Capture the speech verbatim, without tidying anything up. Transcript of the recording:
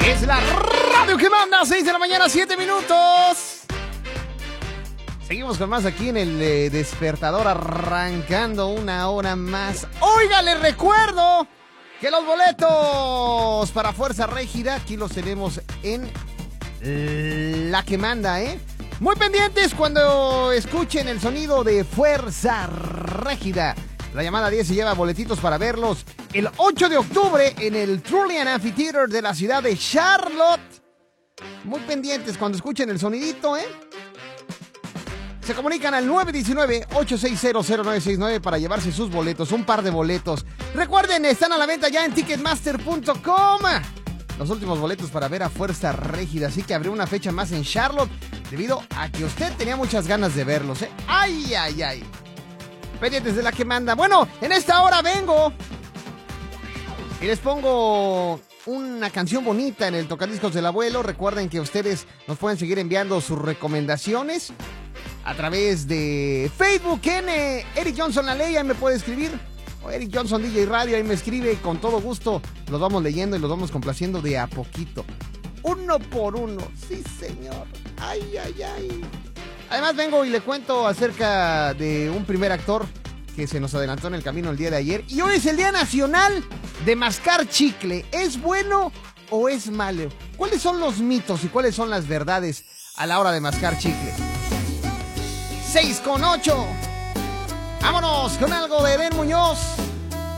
Es la radio que manda, seis de la mañana, siete minutos. Seguimos con más aquí en el eh, despertador, arrancando una hora más. Oiga, les recuerdo que los boletos para Fuerza Régida, aquí los tenemos en La que manda, ¿eh? Muy pendientes cuando escuchen el sonido de Fuerza Régida. La llamada diez se lleva boletitos para verlos el ocho de octubre en el Trillian Amphitheater de la ciudad de Charlotte. Muy pendientes cuando escuchen el sonidito, ¿eh? Se comunican al nueve uno nueve, ocho seis cero, cero nueve seis nueve para llevarse sus boletos, un par de boletos. Recuerden, están a la venta ya en ticketmaster punto com. Los últimos boletos para ver a Fuerza Régida, así que abrió una fecha más en Charlotte debido a que usted tenía muchas ganas de verlos, ¿eh? ¡Ay, ay, ay! Pendientes de La que manda. Bueno, en esta hora vengo y les pongo una canción bonita en el Tocadiscos del Abuelo. Recuerden que ustedes nos pueden seguir enviando sus recomendaciones a través de Facebook en eh, Eric Johnson La Ley, ahí me puede escribir. O Eric Johnson D J Radio, ahí me escribe, con todo gusto los vamos leyendo y los vamos complaciendo de a poquito. Uno por uno, sí señor. Ay, ay, ay. Además vengo y le cuento acerca de un primer actor que se nos adelantó en el camino el día de ayer. Y hoy es el Día Nacional de Mascar Chicle. ¿Es bueno o es malo? ¿Cuáles son los mitos y cuáles son las verdades a la hora de mascar chicle? seis con ocho. Vámonos con algo de Edén Muñoz.